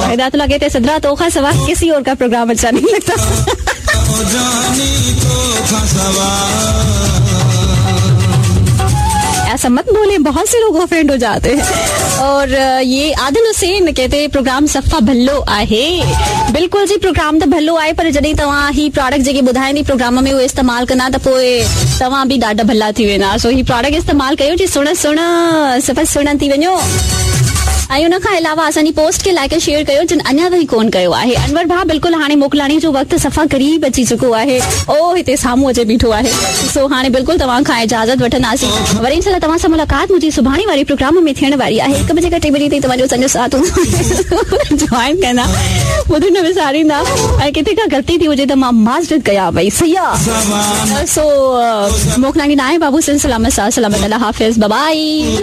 हिदायतुल्लाह कहते सदरा तोखा सवा किसी और का प्रोग्राम अच्छा नहीं लगता। ऐसा मत बोले, बहुत से लोग ऑफेंड हो जाते हैं। और ये आदिल हुसैन कहते प्रोग्राम सफ़ा भल्लो आहे। बिल्कुल जी, प्रोग्राम तो भल्लो आहे, पर जॾहिं तव्हां ही प्रोडक्ट जेके ॿुधाईंदी प्रोग्राम में उहे इस्तेमाल कंदा त पोइ तव्हां बि ॾाढा भला थी वेंदा। सो ही प्रोडक्ट इस्तेमाल कयो जी, सुण सफ़ा सुण थी वञो। ऐं उन खां अलावा असांजी पोस्ट खे लाइक शेयर कयो जिन अञा ताईं कोन कयो आहे। अनवर भाउ बिल्कुलु हाणे मोकिलाणी जो वक़्तु सफ़ा क़रीब अची चुको आहे। ओ हिते साम्हूं अचे बीठो आहे। सो हाणे बिल्कुल तव्हां खां इजाज़त वठंदासीं। वरी इंशाल्लाह तव्हां सां मुलाक़ात मुंहिंजी सुभाणे वारी प्रोग्राम में थियण वारी आहे। 1 बजे खां 3 बजे ताईं तव्हांजो संजो साथ जॉइन कंदा, ॿुधण न विसारींदा। ऐं किथे का ग़लती थी हुजे त मां माज़रत कयां भई, सही आहे। सो मोकिलाणी न आहे बाबू सिलसिला में सा सलामत अल्लाह हाफ़िज़, बाय बाय।